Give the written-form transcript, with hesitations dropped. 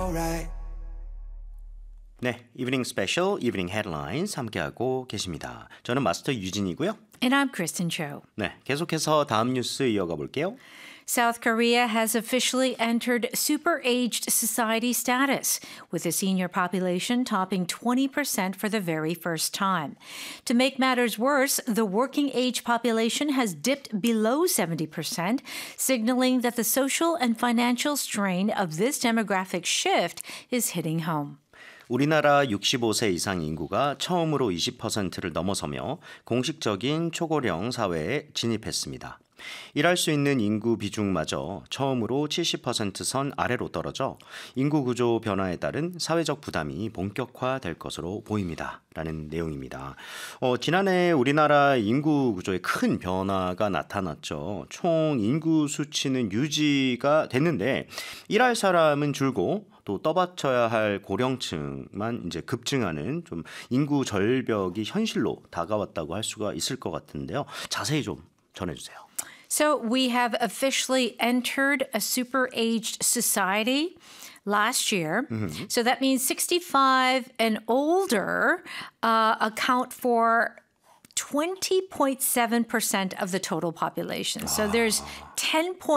alright. 네, 이브닝 스페셜, 이브닝 헤드라인스 함께하고 계십니다. 저는 마스터 유진이고요. And I'm Kristen Cho. 네, 계속해서 다음 뉴스 이어가 볼게요. South Korea has officially entered super-aged society status, with the senior population topping 20% for the very first time. To make matters worse, the working-age population has dipped below 70%, signaling that the social and financial strain of this demographic shift is hitting home. 우리나라 65세 이상 인구가 처음으로 20%를 넘어서며 공식적인 초고령 사회에 진입했습니다. 일할 수 있는 인구 비중마저 처음으로 70%선 아래로 떨어져 인구 구조 변화에 따른 사회적 부담이 본격화될 것으로 보입니다. 라는 내용입니다. 지난해 우리나라 인구 구조에 큰 변화가 나타났죠. 총 인구 수치는 유지가 됐는데 일할 사람은 줄고 또 떠받쳐야 할 고령층만 이제 급증하는 좀 인구 절벽이 현실로 다가왔다고 할 수가 있을 것 같은데요. 자세히 좀 전해주세요. So we have officially entered a super-aged society last year. So that means 65 and older account for 20.7% of the total population. So there's 10